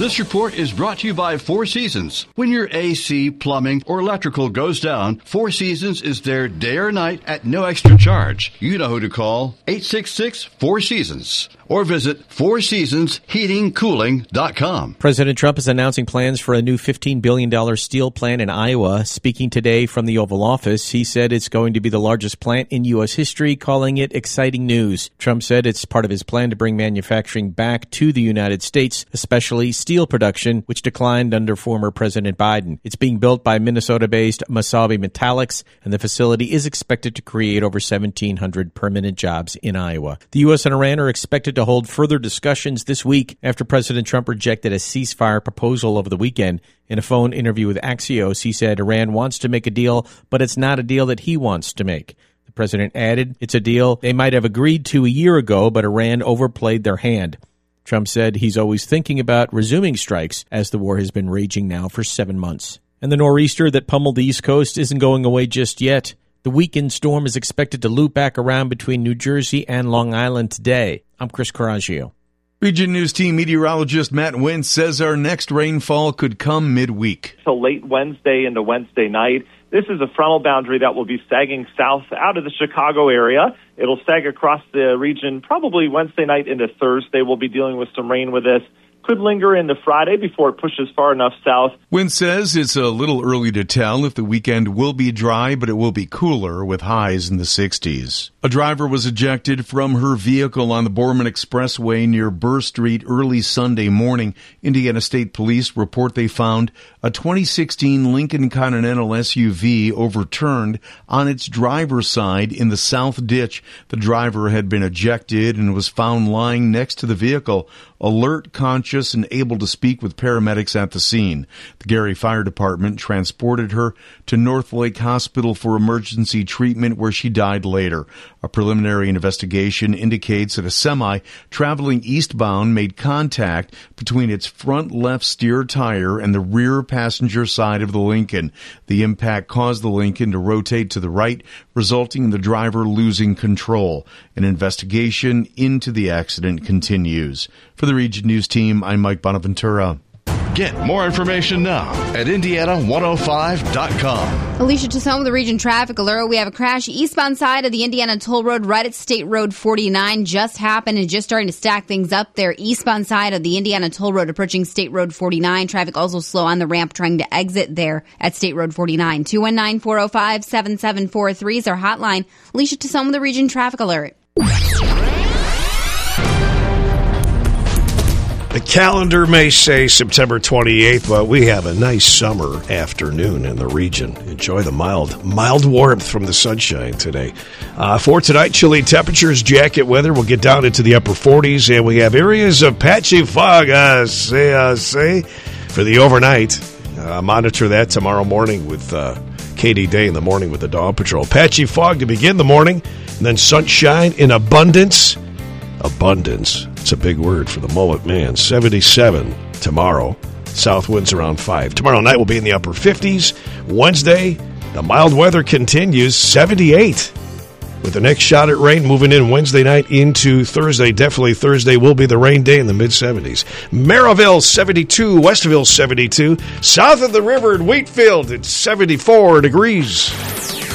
This report is brought to you by Four Seasons. When your AC, plumbing, or electrical goes down, Four Seasons is there day or night at no extra charge. You know who to call. 866-4SEASONS. Or visit fourseasonsheatingcooling.com. President Trump is announcing plans for a new $15 billion steel plant in Iowa. Speaking today from the Oval Office, he said it's going to be the largest plant in U.S. history, calling it exciting news. Trump said it's part of his plan to bring manufacturing back to the United States, especially steel production, which declined under former President Biden. It's being built by Minnesota-based Mesabi Metallics, and the facility is expected to create over 1,700 permanent jobs in Iowa. The U.S. and Iran are expected to hold further discussions this week after President Trump rejected a ceasefire proposal over the weekend. In a phone interview with Axios, he said Iran wants to make a deal, but it's not a deal that he wants to make. The president added, it's a deal they might have agreed to a year ago, but Iran overplayed their hand. Trump said he's always thinking about resuming strikes as the war has been raging now for 7 months. And the nor'easter that pummeled the East Coast isn't going away just yet. The weekend storm is expected to loop back around between New Jersey and Long Island today. I'm Chris Coraggio. Region News Team meteorologist Matt Wentz says our next rainfall could come midweek. So late Wednesday into Wednesday night. This is a frontal boundary that will be sagging south out of the Chicago area. It'll sag across the region probably Wednesday night into Thursday. We'll be dealing with some rain with this. Could linger into Friday before it pushes far enough south. Wentz says it's a little early to tell if the weekend will be dry, but it will be cooler with highs in the 60s. A driver was ejected from her vehicle on the Borman Expressway near Burr Street early Sunday morning. Indiana State Police report they found a 2016 Lincoln Continental SUV overturned on its driver's side in the south ditch. The driver had been ejected and was found lying next to the vehicle, alert, conscious, and able to speak with paramedics at the scene. The Gary Fire Department transported her to North Lake Hospital for emergency treatment, where she died later. A preliminary investigation indicates that a semi traveling eastbound made contact between its front left steer tire and the rear passenger side of the Lincoln. The impact caused the Lincoln to rotate to the right, resulting in the driver losing control. An investigation into the accident continues. For the Region News Team, I'm Mike Bonaventura. Get more information now at Indiana105.com. Alicia Tassone with the Region Traffic Alert. We have a crash eastbound side of the Indiana Toll Road right at State Road 49. Just happened and just starting to stack things up there. Eastbound side of the Indiana Toll Road approaching State Road 49. Traffic also slow on the ramp trying to exit there at State Road 49. 219-405-7743 is our hotline. Alicia Tassone with the Region Traffic Alert. The calendar may say September 28th, but we have a nice summer afternoon in the region. Enjoy the mild warmth from the sunshine today. For tonight, chilly temperatures, jacket weather. We'll get down into the upper 40s, and we have areas of patchy fog, for the overnight. Monitor that tomorrow morning with Katie Day in the morning with the Dawn Patrol. Patchy fog to begin the morning, and then sunshine in abundance. Abundance. It's a big word for the mullet man. 77 tomorrow. South winds around 5. Tomorrow night will be in the upper 50s. Wednesday, the mild weather continues. 78. With the next shot at rain moving in Wednesday night into Thursday. Definitely Thursday will be the rain day in the mid-70s. Maryville, 72. Westville, 72. South of the river in Wheatfield, it's 74 degrees.